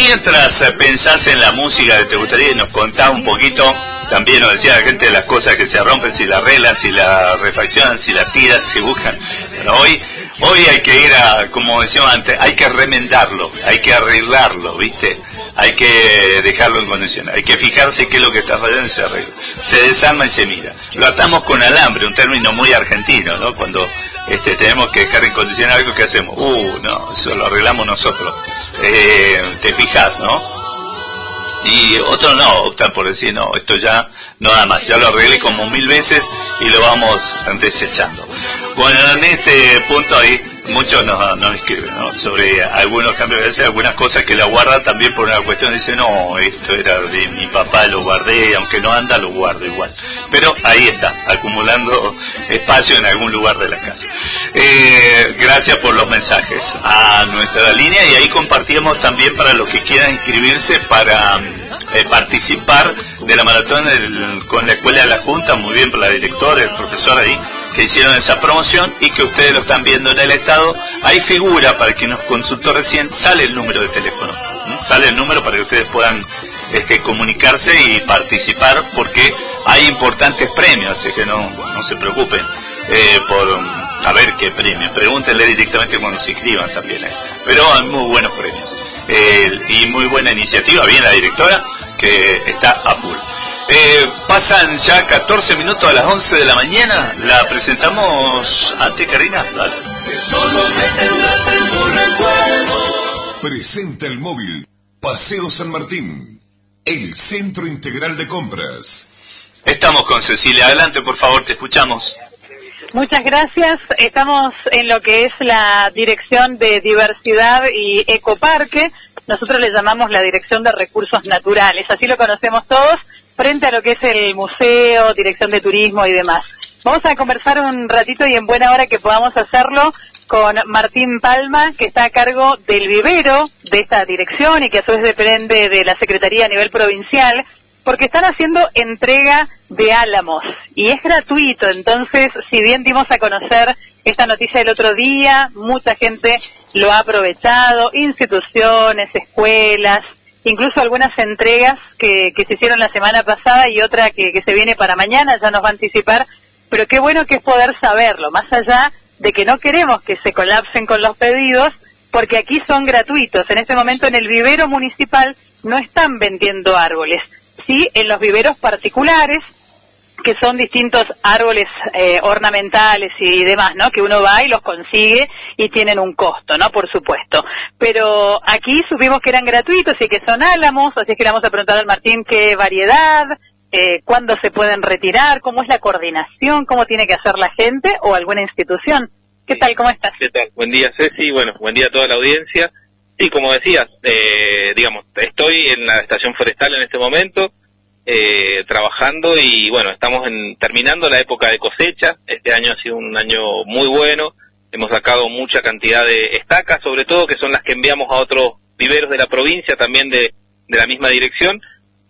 mientras pensás en la música, ¿te gustaría nos contás un poquito? También nos decía la gente de las cosas que se rompen, si las arreglan, si las refaccionan, si las tiras, si buscan. Pero hoy hay que ir a, como decíamos antes, hay que remendarlo, hay que arreglarlo, ¿viste? Hay que dejarlo en condiciones, hay que fijarse qué es lo que está fallando y se arregla. Se desarma y se mira. Lo atamos con alambre, un término muy argentino, ¿no? Cuando tenemos que dejar en condiciones algo, que hacemos? No, eso lo arreglamos nosotros. Te fijas, ¿no? Y otros no, optan por decir, no, esto ya no da más, ya lo arreglé como 1000 veces y lo vamos desechando. Bueno, en este punto ahí muchos nos escriben, ¿no? Sobre algunos cambios, a veces algunas cosas que la guardan también por una cuestión, dicen, no, esto era de mi papá, lo guardé, aunque no anda, lo guardo igual. Pero ahí está, acumulando espacio en algún lugar de la casa. Gracias por los mensajes a nuestra línea, y ahí compartimos también para los que quieran inscribirse para participar de la maratón con la Escuela de la Junta, muy bien por la directora, el profesor ahí, que hicieron esa promoción y que ustedes lo están viendo en el estado. Ahí figura, para quien nos consultó recién, sale el número de teléfono, ¿no? Sale el número para que ustedes puedan comunicarse y participar, porque hay importantes premios, así que no se preocupen por a ver qué premios, pregúntenle directamente cuando se inscriban también, pero hay muy buenos premios. Y muy buena iniciativa, bien la directora, que está a full. Pasan ya 14 minutos a las 11 de la mañana. La presentamos ante Karina. Dale. Presenta el móvil Paseo San Martín, el centro integral de compras. Estamos con Cecilia. Adelante, por favor, te escuchamos. Muchas gracias. Estamos en lo que es la Dirección de Diversidad y Ecoparque. Nosotros le llamamos la Dirección de Recursos Naturales. Así lo conocemos todos, frente a lo que es el museo, Dirección de Turismo y demás. Vamos a conversar un ratito, y en buena hora que podamos hacerlo, con Martín Palma, que está a cargo del vivero de esta dirección y que a su vez depende de la Secretaría a nivel provincial, porque están haciendo entrega de álamos y es gratuito. Entonces, si bien dimos a conocer esta noticia el otro día, mucha gente lo ha aprovechado, instituciones, escuelas, incluso algunas entregas que se hicieron la semana pasada y otra que se viene para mañana, ya nos va a anticipar, pero qué bueno que es poder saberlo, más allá de que no queremos que se colapsen con los pedidos, porque aquí son gratuitos. En este momento en el vivero municipal no están vendiendo árboles, sí en los viveros particulares, que son distintos árboles ornamentales y demás, ¿no? Que uno va y los consigue y tienen un costo, ¿no? Por supuesto. Pero aquí supimos que eran gratuitos y que son álamos, así es que le vamos a preguntar al Martín qué variedad, cuándo se pueden retirar, cómo es la coordinación, cómo tiene que hacer la gente o alguna institución. ¿Qué tal? ¿Cómo estás? ¿Qué tal? Buen día, Ceci. Bueno, buen día a toda la audiencia. Sí, como decías, digamos, estoy en la estación forestal en este momento, trabajando, y bueno, estamos terminando la época de cosecha. Este año ha sido un año muy bueno, hemos sacado mucha cantidad de estacas, sobre todo, que son las que enviamos a otros viveros de la provincia, también de la misma dirección,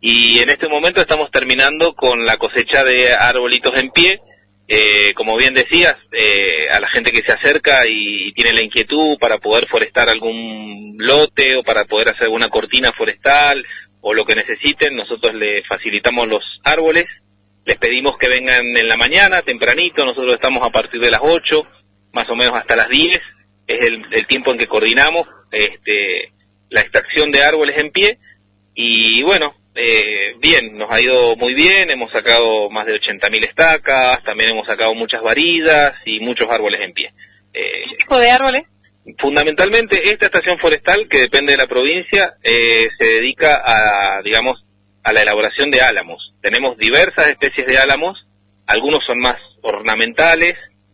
y en este momento estamos terminando con la cosecha de arbolitos en pie. Como bien decías, a la gente que se acerca y tiene la inquietud para poder forestar algún lote o para poder hacer alguna cortina forestal o lo que necesiten, nosotros les facilitamos los árboles, les pedimos que vengan en la mañana, tempranito. Nosotros estamos a partir de las 8, más o menos hasta las 10, es el tiempo en que coordinamos la extracción de árboles en pie, y bueno, bien, nos ha ido muy bien, hemos sacado más de 80.000 estacas, también hemos sacado muchas varidas y muchos árboles en pie. ¿Qué tipo de árboles? Fundamentalmente esta estación forestal, que depende de la provincia, se dedica a la elaboración de álamos. Tenemos diversas especies de álamos, algunos son más ornamentales,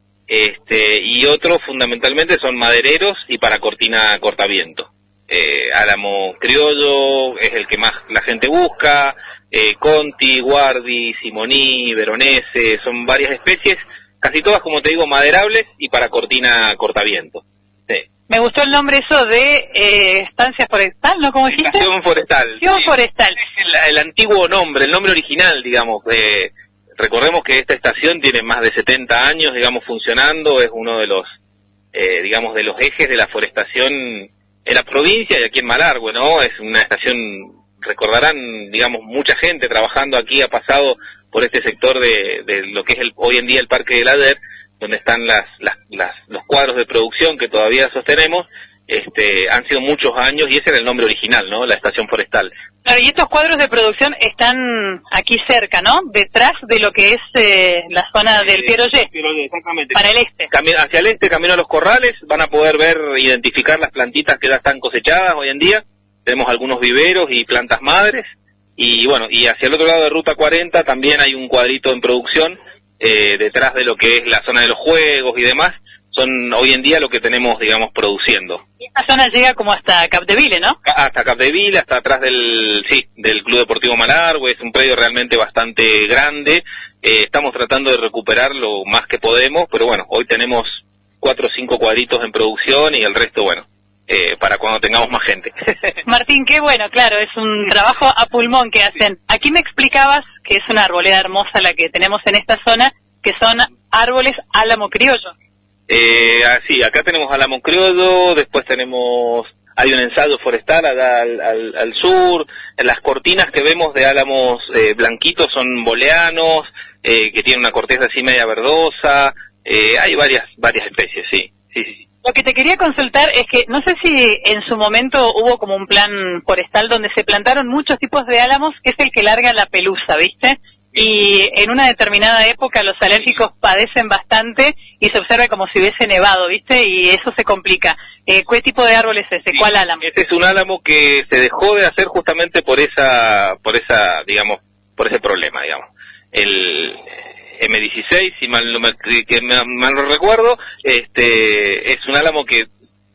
y otros fundamentalmente son madereros y para cortina cortaviento. Álamo criollo es el que más la gente busca, Conti, Guardi, Simoní, Veronese, son varias especies, casi todas, como te digo, maderables y para cortina cortaviento. Sí. Me gustó el nombre eso de estancia forestal, ¿no? ¿Cómo dijiste? Estación forestal. Estación forestal. Es el antiguo nombre, el nombre original, digamos. Recordemos que esta estación tiene más de 70 años, digamos, funcionando, es uno de los, de los ejes de la forestación en la provincia y aquí en Malargüe, ¿no? Es una estación, recordarán, digamos, mucha gente trabajando aquí ha pasado por este sector de lo que es hoy en día el Parque del Ader, donde están los cuadros de producción que todavía sostenemos. Han sido muchos años y ese era el nombre original, ¿no? La estación forestal. Claro, y estos cuadros de producción están aquí cerca, ¿no? Detrás de lo que es la zona del Pieroyé. Exactamente. Para el este. Hacia el este, camino a los corrales, van a poder identificar las plantitas que ya están cosechadas hoy en día. Tenemos algunos viveros y plantas madres. Y bueno, y hacia el otro lado de Ruta 40 también hay un cuadrito en producción, detrás de lo que es la zona de los juegos y demás. Son hoy en día lo que tenemos, digamos, produciendo. Esta zona llega como hasta Capdeville, ¿no? Hasta Capdeville, hasta atrás del Club Deportivo Malargüe. Es un predio realmente bastante grande. Estamos tratando de recuperar lo más que podemos, pero bueno, hoy tenemos 4 o 5 cuadritos en producción y el resto, bueno, para cuando tengamos más gente. Martín, qué bueno, claro, es un trabajo a pulmón que hacen. Aquí me explicabas que es una arboleda hermosa la que tenemos en esta zona, que son árboles álamo criollo. Sí, acá tenemos álamo criollo, después hay un ensayo forestal al sur. Las cortinas que vemos de álamos blanquitos son booleanos, que tienen una corteza así media verdosa. Hay varias especies, sí. Lo que te quería consultar es que no sé si en su momento hubo como un plan forestal donde se plantaron muchos tipos de álamos, que es el que larga la pelusa, ¿viste? Y en una determinada época los alérgicos padecen bastante y se observa como si hubiese nevado, ¿viste? Y eso se complica. ¿Qué tipo de árbol es ese? ¿Cuál álamo? Este es un álamo que se dejó de hacer justamente por ese problema, digamos. El M16, si mal no recuerdo, es un álamo que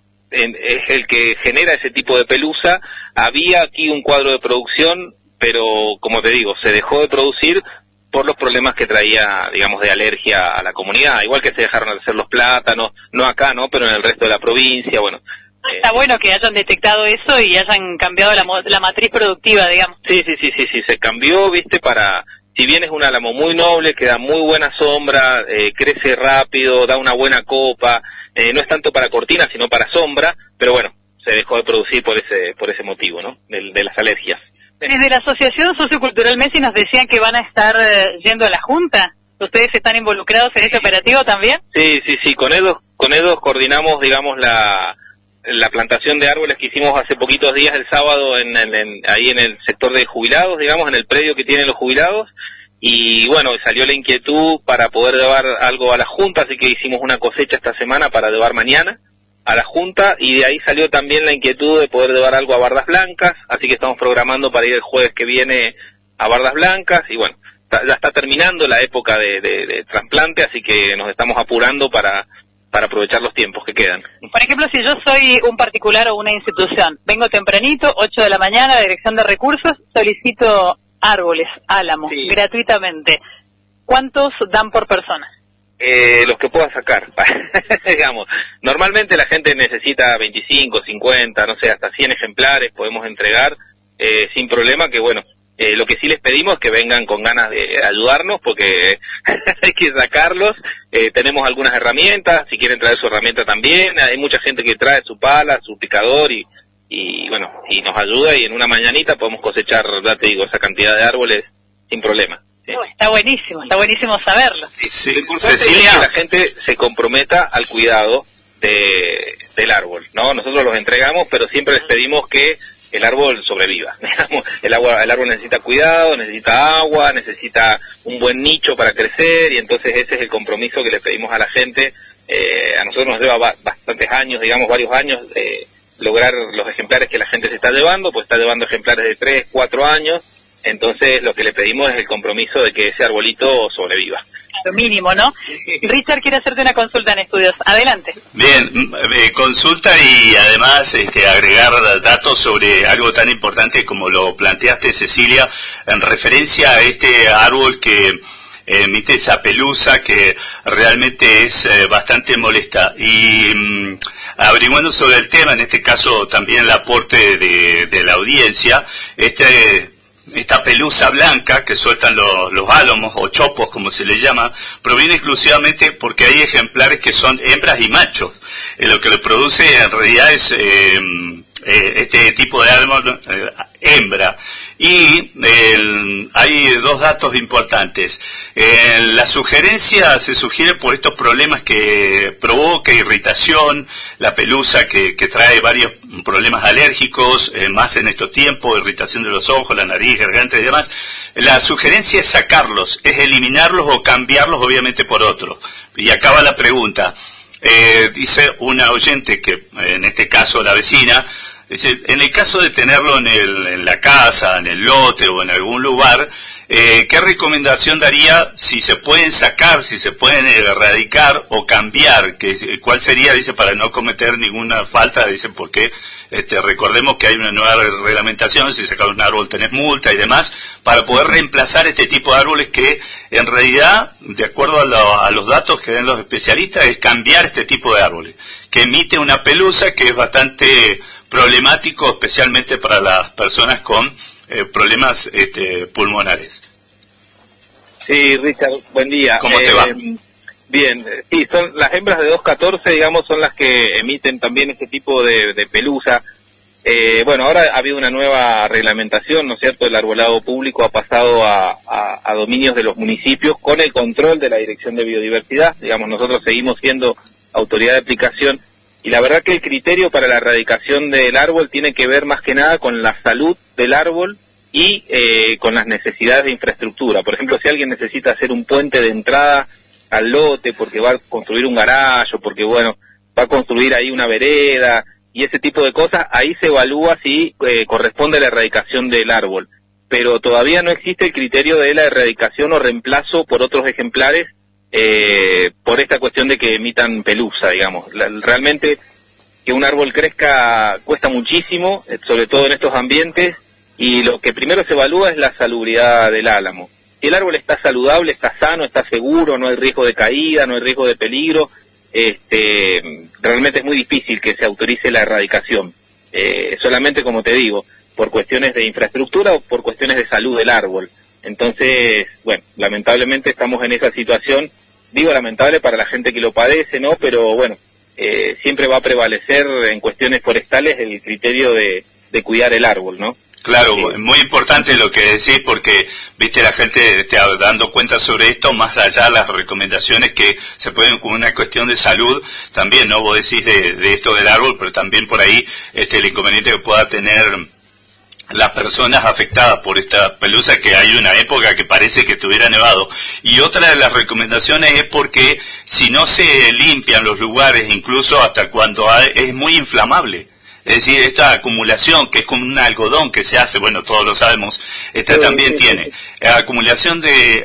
es el que genera ese tipo de pelusa. Había aquí un cuadro de producción, pero como te digo, se dejó de producir por los problemas que traía, digamos, de alergia a la comunidad, igual que se dejaron de hacer los plátanos, no acá, ¿no? Pero en el resto de la provincia, bueno. Está bueno que hayan detectado eso y hayan cambiado la matriz productiva, digamos. Sí, se cambió, viste, si bien es un álamo muy noble, que da muy buena sombra, crece rápido, da una buena copa, no es tanto para cortina, sino para sombra, pero bueno, se dejó de producir por ese motivo, ¿no? De las alergias. Desde la Asociación Sociocultural Messi nos decían que van a estar yendo a la Junta. ¿Ustedes están involucrados en este operativo también? Sí, con ellos coordinamos, digamos, la plantación de árboles que hicimos hace poquitos días, el sábado, ahí en el sector de jubilados, digamos, en el predio que tienen los jubilados. Y bueno, salió la inquietud para poder llevar algo a la Junta, así que hicimos una cosecha esta semana para llevar mañana a la Junta, y de ahí salió también la inquietud de poder llevar algo a Bardas Blancas, así que estamos programando para ir el jueves que viene a Bardas Blancas, y bueno, ya está terminando la época de trasplante, así que nos estamos apurando para aprovechar los tiempos que quedan. Por ejemplo, si yo soy un particular o una institución, vengo tempranito, 8 de la mañana, la Dirección de Recursos, solicito árboles, álamos, sí, gratuitamente. ¿Cuántos dan por persona? Los que pueda sacar, digamos. Normalmente la gente necesita 25, 50, no sé, hasta 100 ejemplares podemos entregar sin problema, que bueno, lo que sí les pedimos es que vengan con ganas de ayudarnos, porque hay que sacarlos. Tenemos algunas herramientas, si quieren traer su herramienta también. Hay mucha gente que trae su pala, su picador y bueno, y nos ayuda, y en una mañanita podemos cosechar, ya te digo, esa cantidad de árboles sin problema. ¿Sí? Está buenísimo saberlo. Sí, Cecilia, que la gente se comprometa al cuidado del árbol, ¿no? Nosotros los entregamos, pero siempre les pedimos que el árbol sobreviva. El árbol necesita cuidado, necesita agua, necesita un buen nicho para crecer, y entonces ese es el compromiso que le pedimos a la gente. A nosotros nos lleva bastantes años, digamos varios años, lograr los ejemplares que la gente se está llevando, pues está llevando ejemplares de 3, 4 años, entonces lo que le pedimos es el compromiso de que ese arbolito sobreviva. Lo mínimo, ¿no? Richard quiere hacerte una consulta en estudios. Adelante. Bien, consulta y además agregar datos sobre algo tan importante como lo planteaste, Cecilia, en referencia a este árbol que emite esa pelusa que realmente es bastante molesta. Y averiguando sobre el tema, en este caso también el aporte de la audiencia, esta pelusa blanca que sueltan los álamos o chopos, como se le llama, proviene exclusivamente porque hay ejemplares que son hembras y machos. Lo que le produce en realidad es este tipo de árbol hembra. Y hay dos datos importantes. La sugerencia se sugiere por estos problemas que provoca irritación, la pelusa que trae varios problemas alérgicos, más en estos tiempos, irritación de los ojos, la nariz, garganta y demás. La sugerencia es sacarlos, es eliminarlos o cambiarlos obviamente por otros. Y acaba la pregunta. Dice una oyente que, en este caso la vecina, dice, en el caso de tenerlo en la casa, en el lote o en algún lugar, ¿qué recomendación daría si se pueden sacar, si se pueden erradicar o cambiar? ¿Cuál sería, dice, para no cometer ninguna falta? Dice, porque recordemos que hay una nueva reglamentación, si sacas un árbol tenés multa y demás, para poder reemplazar este tipo de árboles que en realidad, de acuerdo a los datos que den los especialistas, es cambiar este tipo de árboles, que emite una pelusa que es bastante problemático, especialmente para las personas con problemas pulmonares. Sí, Richard, buen día. ¿Cómo te va? Bien, sí, son las hembras de 214, digamos, son las que emiten también este tipo de pelusa. Bueno, ahora ha habido una nueva reglamentación, ¿no es cierto? El arbolado público ha pasado a dominios de los municipios con el control de la Dirección de Biodiversidad. Digamos, nosotros seguimos siendo autoridad de aplicación. Y la verdad que el criterio para la erradicación del árbol tiene que ver más que nada con la salud del árbol y con las necesidades de infraestructura. Por ejemplo, si alguien necesita hacer un puente de entrada al lote porque va a construir un garaje o porque, bueno, va a construir ahí una vereda y ese tipo de cosas, ahí se evalúa si corresponde la erradicación del árbol. Pero todavía no existe el criterio de la erradicación o reemplazo por otros ejemplares por esta cuestión de que emitan pelusa, digamos. Realmente que un árbol crezca cuesta muchísimo, sobre todo en estos ambientes, y lo que primero se evalúa es la salubridad del álamo. Si el árbol está saludable, está sano, está seguro, no hay riesgo de caída, no hay riesgo de peligro, realmente es muy difícil que se autorice la erradicación. Solamente, como te digo, por cuestiones de infraestructura o por cuestiones de salud del árbol. Entonces, bueno, lamentablemente estamos en esa situación, digo lamentable para la gente que lo padece, ¿no? Pero bueno, siempre va a prevalecer en cuestiones forestales el criterio de cuidar el árbol, ¿no? Claro, muy importante lo que decís porque, viste, la gente está dando cuenta sobre esto, más allá de las recomendaciones que se pueden con una cuestión de salud, también, ¿no? Vos decís de esto del árbol, pero también por ahí el inconveniente que pueda tener las personas afectadas por esta pelusa, que hay una época que parece que estuviera nevado. Y otra de las recomendaciones es porque si no se limpian los lugares, incluso hasta cuando es muy inflamable. Es decir, esta acumulación, que es como un algodón que se hace, bueno, todos lo sabemos, también tiene acumulación de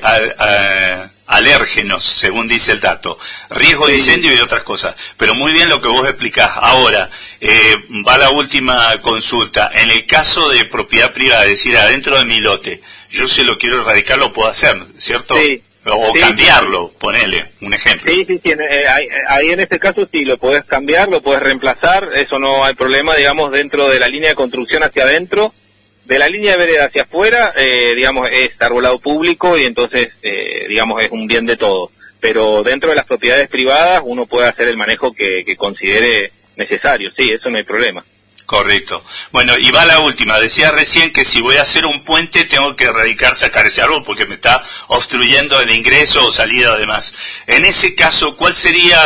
alérgenos, según dice el dato, riesgo de incendio y otras cosas. Pero muy bien lo que vos explicás. Ahora, va la última consulta. En el caso de propiedad privada, es decir, adentro de mi lote, yo si lo quiero erradicar lo puedo hacer, ¿cierto? Sí. O sí, cambiarlo, ponele un ejemplo. Sí, ahí en este caso sí, lo podés cambiar, lo podés reemplazar, eso no hay problema, digamos, dentro de la línea de construcción hacia adentro. De la línea de vereda hacia afuera, digamos, es arbolado público y entonces, digamos, es un bien de todos. Pero dentro de las propiedades privadas uno puede hacer el manejo que considere necesario, sí, eso no hay problema. Correcto. Bueno, y va la última. Decía recién que si voy a hacer un puente tengo que erradicar, sacar ese árbol porque me está obstruyendo el ingreso o salida además. En ese caso, ¿cuál sería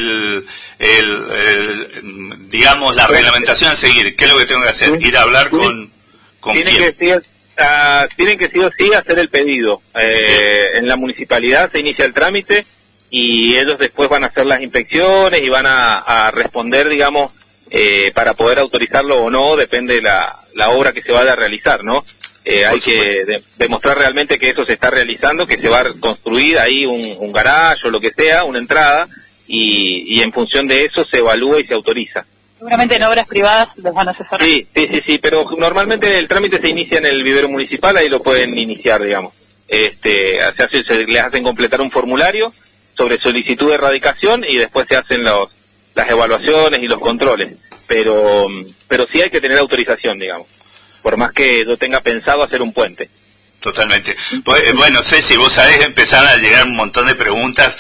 digamos, la reglamentación a seguir? ¿Qué es lo que tengo que hacer? Ir a hablar con ¿quién? Tienen que sí o sí hacer el pedido. En la municipalidad se inicia el trámite y ellos después van a hacer las inspecciones y van a responder, digamos, para poder autorizarlo o no, depende de la obra que se vaya a realizar, ¿no? Hay que demostrar realmente que eso se está realizando, que se va a construir ahí un garaje o lo que sea, una entrada, y en función de eso se evalúa y se autoriza. Seguramente en obras privadas los van a asesorar. Sí, pero normalmente el trámite se inicia en el vivero municipal, ahí lo pueden iniciar, digamos. Se les hacen completar un formulario sobre solicitud de erradicación y después se hacen las evaluaciones y los controles, pero sí hay que tener autorización, digamos, por más que yo tenga pensado hacer un puente. Totalmente. Bueno, Ceci, vos sabés, empezaron a llegar un montón de preguntas,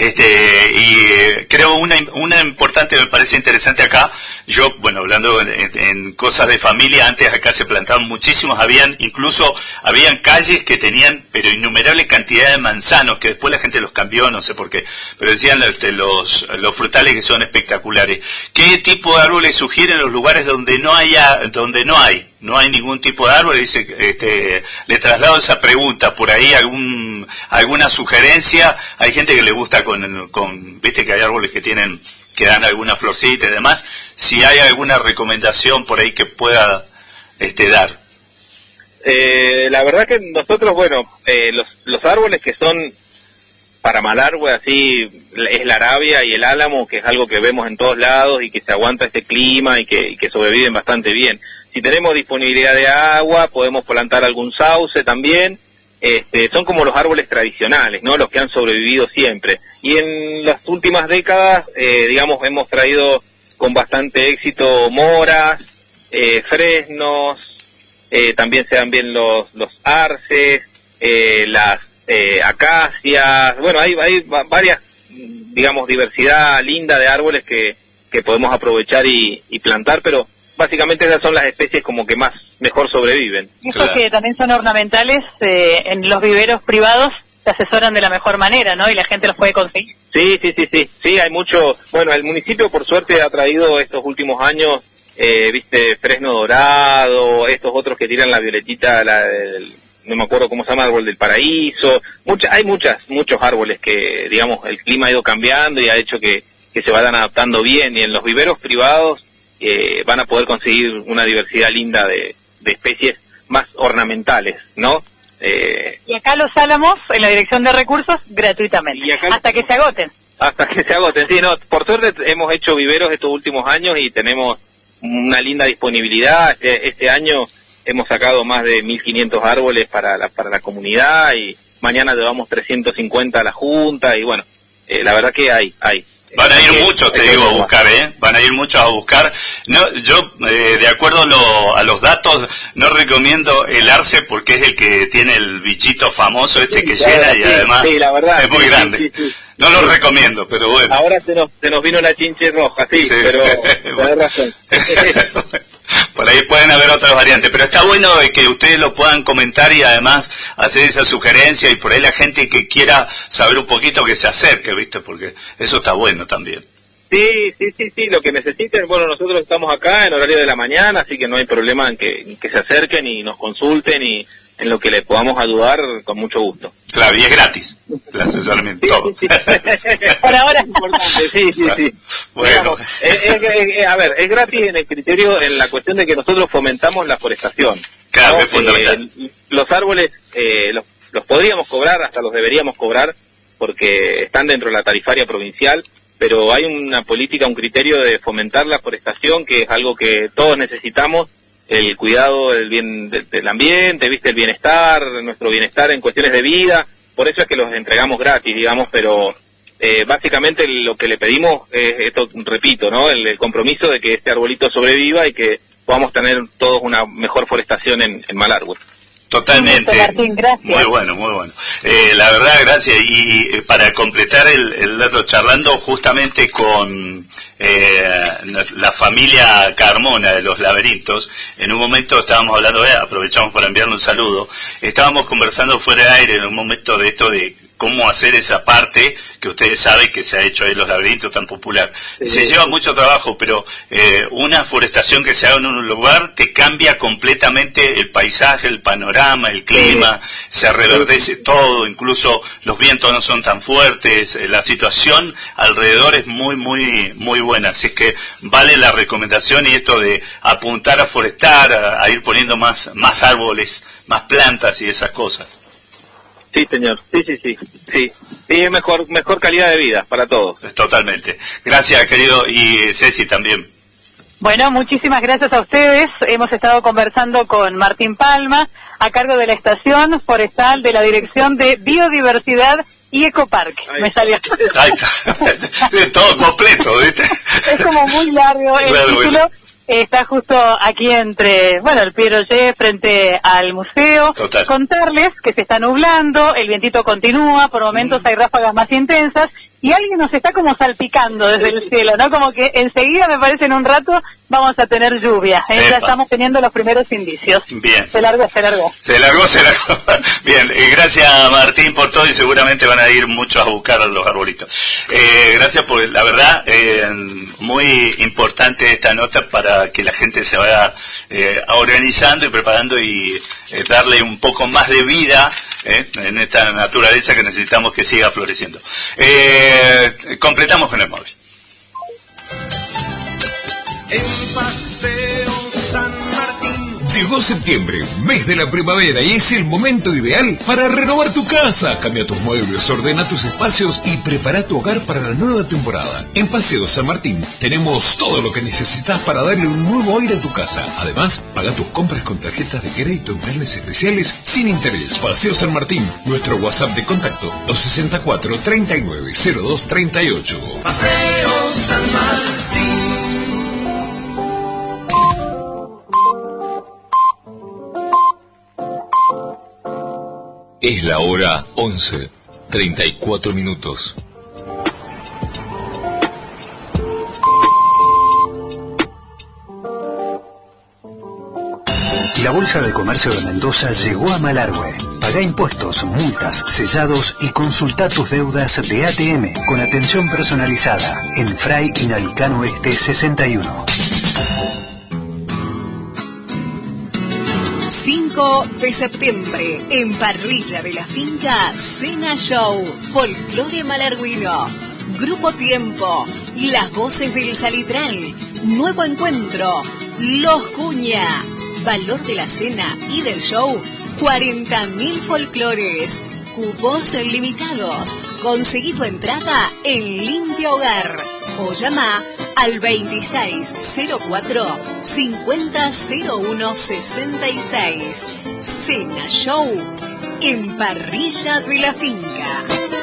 y creo una importante, me parece interesante acá. Yo, bueno, hablando en cosas de familia, antes acá se plantaban muchísimos, habían calles que tenían, pero innumerable cantidad de manzanos, que después la gente los cambió, no sé por qué, pero decían los frutales que son espectaculares. ¿Qué tipo de árboles sugieren los lugares donde no hay ningún tipo de árbol? Dice, le traslado esa pregunta, por ahí alguna sugerencia. Hay gente que le gusta viste que hay árboles que dan alguna florcita y demás. Si hay alguna recomendación por ahí que pueda dar. La verdad que nosotros, los árboles que son para Malargüe, así, es la arabia y el álamo, que es algo que vemos en todos lados y que se aguanta este clima y que sobreviven bastante bien. Si tenemos disponibilidad de agua, podemos plantar algún sauce también. Son como los árboles tradicionales, ¿no? Los que han sobrevivido siempre. Y en las últimas décadas, hemos traído con bastante éxito moras, fresnos, también se dan bien los arces, las acacias. Bueno, hay varias, diversidad linda de árboles que podemos aprovechar y plantar, pero básicamente esas son las especies como que mejor sobreviven. Estos que también son ornamentales, en los viveros privados se asesoran de la mejor manera, ¿no? Y la gente los puede conseguir. Sí, hay mucho. Bueno, el municipio por suerte ha traído estos últimos años, fresno dorado, estos otros que tiran la violetita, no me acuerdo cómo se llama, árbol del paraíso. Hay muchos árboles que, el clima ha ido cambiando y ha hecho que se vayan adaptando bien, y en los viveros privados van a poder conseguir una diversidad linda de especies más ornamentales, ¿no? Y acá los álamos, en la Dirección de Recursos, gratuitamente, hasta que se agoten. Hasta que se agoten, sí, no, por suerte hemos hecho viveros estos últimos años y tenemos una linda disponibilidad. Este año hemos sacado más de 1.500 árboles para la comunidad, y mañana llevamos 350 a la Junta, y bueno, la verdad que hay. Van a ir muchos, te digo, a buscar, van a ir muchos a buscar. No, yo, de acuerdo a los datos, no recomiendo el arce porque es el que tiene el bichito famoso que llena, y además la verdad, es muy grande. Sí. No lo recomiendo, pero bueno. Ahora se nos vino la chinche roja, sí. Pero tenés razón. Por ahí pueden haber otras variantes, pero está bueno que ustedes lo puedan comentar y además hacer esa sugerencia, y por ahí la gente que quiera saber un poquito que se acerque, ¿viste? Porque eso está bueno también. Sí, lo que necesiten. Bueno, nosotros estamos acá en horario de la mañana, así que no hay problema en que se acerquen y nos consulten, y en lo que les podamos ayudar, con mucho gusto. Claro, y es gratis el asesoramiento, todo. Sí. Por ahora es importante, sí. Bueno. Es gratis en el criterio, en la cuestión de que nosotros fomentamos la forestación. Claro, ¿no? Es fundamental. Los árboles los podríamos cobrar, hasta los deberíamos cobrar, porque están dentro de la tarifaria provincial, pero hay una política, un criterio de fomentar la forestación, que es algo que todos necesitamos. El cuidado del ambiente, el bienestar, nuestro bienestar en cuestiones de vida. Por eso es que los entregamos gratis, pero básicamente lo que le pedimos es esto, repito, ¿no? El compromiso de que este arbolito sobreviva y que podamos tener todos una mejor forestación en Malargüe. Totalmente. Martín, gracias. Muy bueno. La verdad, gracias. Y para completar el dato, charlando justamente con la familia Carmona de los Laberintos, en un momento estábamos hablando, aprovechamos para enviarle un saludo, estábamos conversando fuera de aire en un momento de esto de cómo hacer esa parte que ustedes saben que se ha hecho ahí Los Laberintos tan popular. Se lleva mucho trabajo, pero una forestación que se haga en un lugar te cambia completamente el paisaje, el panorama, el clima, se reverdece todo, incluso los vientos no son tan fuertes, la situación alrededor es muy buena, así es que vale la recomendación, y esto de apuntar a forestar, a ir poniendo más árboles, más plantas y esas cosas. Sí, señor. Sí, es mejor calidad de vida para todos. Totalmente. Gracias, querido, y Ceci también. Bueno, muchísimas gracias a ustedes. Hemos estado conversando con Martín Palma, a cargo de la Estación Forestal de la Dirección de Biodiversidad y Ecoparque. Me salió. Ahí está. Todo completo, ¿viste? Es como muy largo el título. Bueno. está justo aquí entre, el Piero G frente al museo. Total. Contarles que se está nublando, el vientito continúa, por momentos hay ráfagas más intensas y alguien nos está como salpicando desde el cielo, ¿no? Como que enseguida, me parece, en un rato vamos a tener lluvia. Ya estamos teniendo los primeros indicios. Bien. Se largó. Se largó. Bien, gracias Martín por todo y seguramente van a ir muchos a buscar los arbolitos. Gracias por, la verdad, muy importante esta nota para que la gente se vaya organizando y preparando y darle un poco más de vida en esta naturaleza que necesitamos que siga floreciendo. Completamos con el móvil. El Paseo San Martín. Llegó septiembre, mes de la primavera, y es el momento ideal para renovar tu casa. Cambia tus muebles, ordena tus espacios y prepara tu hogar para la nueva temporada. En Paseo San Martín tenemos todo lo que necesitas para darle un nuevo aire a tu casa. Además, paga tus compras con tarjetas de crédito en planes especiales sin interés. Paseo San Martín, nuestro WhatsApp de contacto 264-390238. Paseo San Martín. Es la hora 11:34. La Bolsa de Comercio de Mendoza llegó a Malargüe. Pagá impuestos, multas, sellados y consulta tus deudas de ATM con atención personalizada en Fray Inalicano Este 61. 5 de septiembre, en Parrilla de la Finca, Cena Show, Folclore Malarguino, Grupo Tiempo, Las Voces del Salitral, Nuevo Encuentro, Los Cuña. Valor de la cena y del show, 40.000 folclores. Cupos limitados. Conseguí tu entrada en Limpia Hogar o llama al 2604-500166. Cena Show en Parrilla de la Finca.